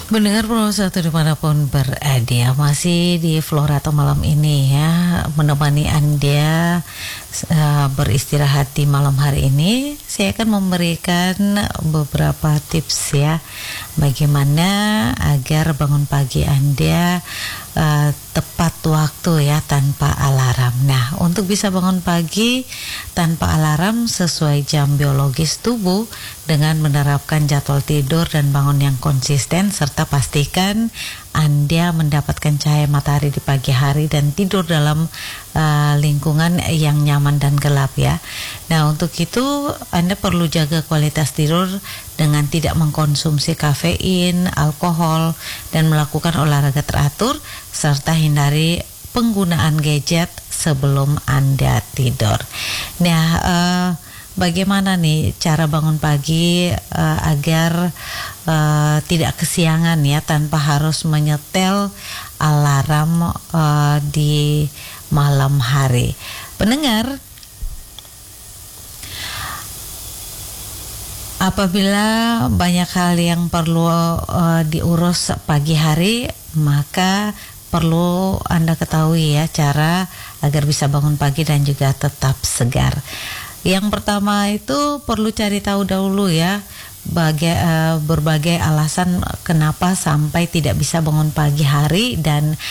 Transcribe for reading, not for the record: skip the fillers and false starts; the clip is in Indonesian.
Mendengar Pro Satu dimanapun berada, masih di Flora atau malam ini ya, menemani Anda beristirahat di malam hari ini. Saya akan memberikan beberapa tips ya, bagaimana agar bangun pagi Anda tepat waktu ya, tanpa alarm. Nah, untuk bisa bangun pagi tanpa alarm sesuai jam biologis tubuh dengan menerapkan jadwal tidur dan bangun yang konsisten, serta pastikan Anda mendapatkan cahaya matahari di pagi hari dan tidur dalam lingkungan yang nyaman dan gelap ya. Nah, untuk itu Anda perlu jaga kualitas tidur dengan tidak mengkonsumsi kafein, alkohol, dan melakukan olahraga teratur, serta hindari penggunaan gadget sebelum Anda tidur. Nah, bagaimana nih cara bangun pagi agar tidak kesiangan ya, tanpa harus menyetel alarm di malam hari. Pendengar, apabila banyak hal yang perlu diurus pagi hari, maka perlu Anda ketahui ya cara agar bisa bangun pagi dan juga tetap segar. Yang pertama itu perlu cari tahu dahulu ya, berbagai alasan kenapa sampai tidak bisa bangun pagi hari dan